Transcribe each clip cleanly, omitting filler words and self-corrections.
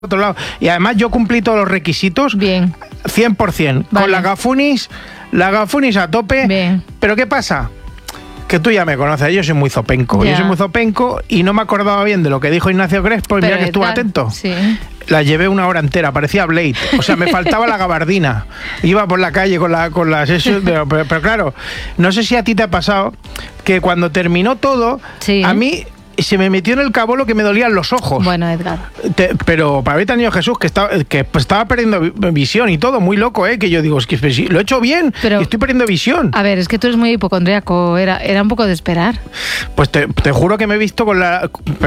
otro lado. Y además yo cumplí todos los requisitos. Bien. 100%. Vale. Con la Gafunis a tope. Bien. Pero ¿qué pasa? Que tú ya me conoces, yo soy muy zopenco. Ya. Yo soy muy zopenco y no me acordaba bien de lo que dijo Ignacio Crespo y mira que estuve atento. Sí. La llevé una hora entera, parecía Blade. O sea, me faltaba la gabardina. Iba por la calle con las eso, pero claro, no sé si a ti te ha pasado que cuando terminó todo, sí, a mí se me metió en el cabolo que me dolían los ojos. Bueno, Edgar. Pero para haber tenido Jesús que estaba perdiendo visión y todo, muy loco, que yo digo, es que lo he hecho bien, pero y estoy perdiendo visión. A ver, es que tú eres muy hipocondríaco, era un poco de esperar. Pues te juro que me he visto con las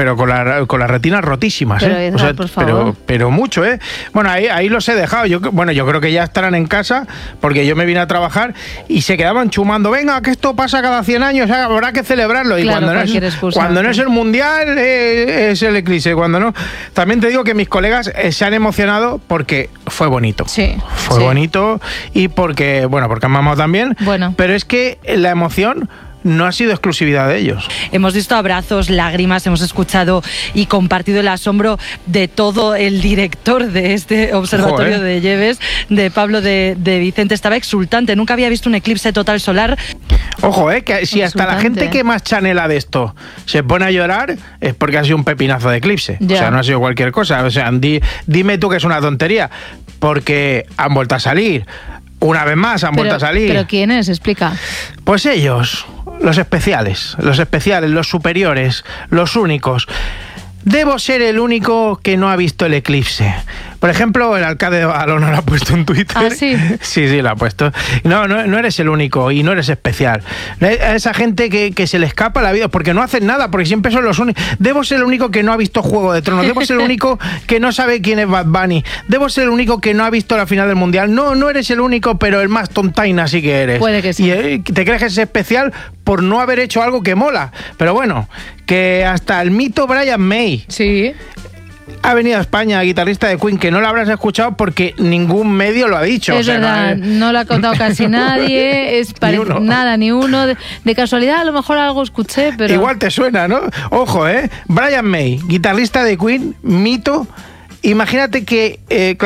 retinas rotísimas, pero, Edgar, o sea, por favor. pero mucho, Bueno, ahí los he dejado. Yo creo que ya estarán en casa, porque yo me vine a trabajar y se quedaban chumando. Venga, que esto pasa cada 100 años, habrá que celebrarlo. Claro, y cuando no es el mundial, es el eclipse. Cuando no, también te digo que mis colegas se han emocionado porque fue bonito. Sí. Fue bonito y porque han mamado también. Bueno. Pero es que la emoción no ha sido exclusividad de ellos. Hemos visto abrazos, lágrimas, hemos escuchado y compartido el asombro de todo el director de este observatorio de Lleves, de Pablo de Vicente. Estaba exultante, nunca había visto un eclipse total solar. Ojo, que si hasta la gente que más chanela de esto se pone a llorar, es porque ha sido un pepinazo de eclipse. Ya. O sea, no ha sido cualquier cosa. O sea, dime tú que es una tontería, porque han vuelto a salir. Una vez más han vuelto a salir. ¿Pero quién es? Explica. Pues ellos, los especiales, los superiores, los únicos. Debo ser el único que no ha visto el eclipse. Por ejemplo, el alcalde de Badalona lo ha puesto en Twitter. ¿Ah, sí? Sí, lo ha puesto. No eres el único y no eres especial. A esa gente que se le escapa la vida porque no hacen nada, porque siempre son los únicos. Debo ser el único que no ha visto Juego de Tronos. Debo ser el único que no sabe quién es Bad Bunny. Debo ser el único que no ha visto la final del Mundial. No eres el único, pero el más tontaina sí que eres. Puede que sí. Y te crees que es especial por no haber hecho algo que mola. Pero bueno, que hasta el mito Brian May. Sí. Ha venido a España, guitarrista de Queen, que no lo habrás escuchado porque ningún medio lo ha dicho. Es verdad, no lo ha contado casi nadie, ni uno. De casualidad, a lo mejor algo escuché, pero... Igual te suena, ¿no? Ojo, Brian May, guitarrista de Queen, mito. Imagínate que,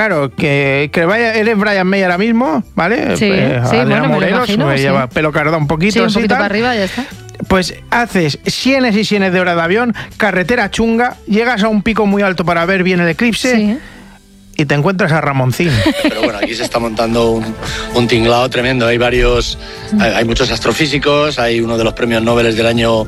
eres Brian May ahora mismo, ¿vale? Sí, bueno, me lo imagino. Lleva pelo cardado un poquito. Sí, un poquito para arriba, ya está. Pues haces cienes y cienes de horas de avión, carretera chunga, llegas a un pico muy alto para ver bien el eclipse. Sí. Y te encuentras a Ramoncín. Pero bueno, aquí se está montando un tinglado tremendo. Hay muchos astrofísicos, hay uno de los premios Nobel del año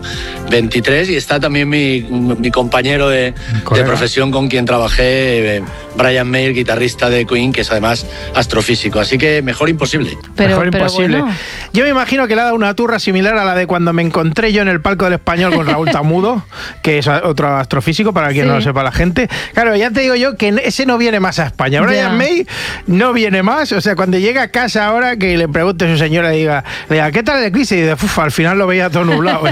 23 y está también mi compañero de profesión con quien trabajé, Brian May, guitarrista de Queen, que es además astrofísico. Así que mejor imposible. Mejor imposible. Bueno. Yo me imagino que le ha dado una turra similar a la de cuando me encontré yo en el palco del Español con Raúl Tamudo, que es otro astrofísico, para quien no lo sepa la gente. Claro, ya te digo yo que ese no viene más a España. Brian May no viene más. O sea, cuando llega a casa ahora, que le pregunte a su señora y le diga, ¿qué tal el eclipse? Y dice, al final lo veía todo nublado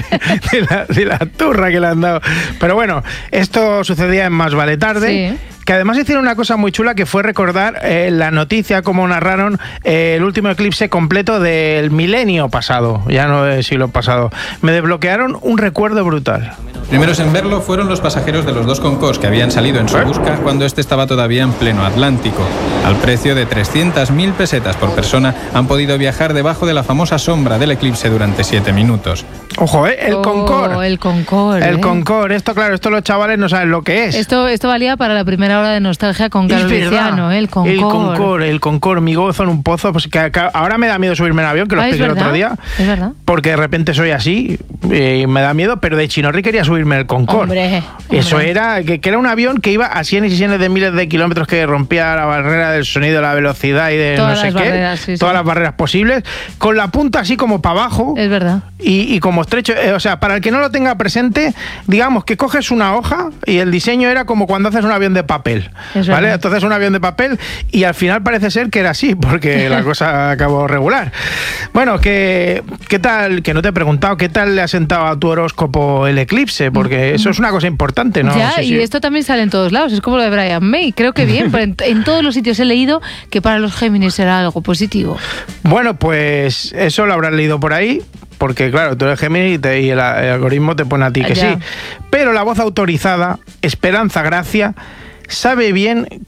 de la turra que le han dado. Pero bueno, esto sucedía en Más Vale Tarde. Sí. Que además hicieron una cosa muy chula que fue recordar la noticia, cómo narraron el último eclipse completo del milenio pasado, ya no del siglo pasado. Me desbloquearon un recuerdo brutal. Primeros en verlo fueron los pasajeros de los dos Concorde que habían salido en su busca cuando este estaba todavía en pleno Atlántico. Al precio de 300.000 pesetas por persona han podido viajar debajo de la famosa sombra del eclipse durante 7 minutos. Ojo, el Concorde. El Concorde. El Concorde. Esto los chavales no saben lo que es. Esto valía para la primera hora de nostalgia con Carlos Viciano, el Concorde. El Concorde, mi gozo en un pozo. Pues que ahora me da miedo subirme en avión, que lo expliqué el otro día. Es verdad. Porque de repente soy así y me da miedo, pero de Chinorri quería subirme el Concorde. Hombre. Eso era, que era un avión que iba a cienes y cienes de miles de kilómetros, que rompía la barrera del sonido, la velocidad y de todas no sé qué. Todas las barreras posibles, con la punta así como para abajo. Es verdad. Y como estrecho. O sea, para el que no lo tenga presente, digamos que coges una hoja y el diseño era como cuando haces un avión de papel. ¿Vale? Entonces un avión de papel y al final parece ser que era así, porque la cosa acabó regular. Bueno, ¿qué tal? Que no te he preguntado, ¿qué tal le ha sentado a tu horóscopo el eclipse? Porque eso es una cosa importante, ¿no? Ya, y esto también sale en todos lados, es como lo de Brian May. Creo que bien, pero en todos los sitios he leído que para los Géminis será algo positivo. Bueno, pues eso lo habrás leído por ahí. Porque claro, tú eres Géminis y el algoritmo te pone a ti que sí. Pero la voz autorizada, Esperanza Gracia, sabe bien